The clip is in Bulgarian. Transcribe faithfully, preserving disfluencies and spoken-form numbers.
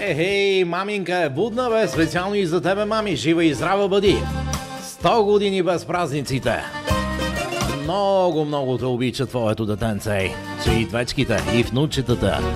Ехей, маминка е будна, бе, специално и за тебе, мами. Жива и здрава бъди. Сто години без празниците. Много, много те обича твоето детенце. Че и двечките, и внучетата.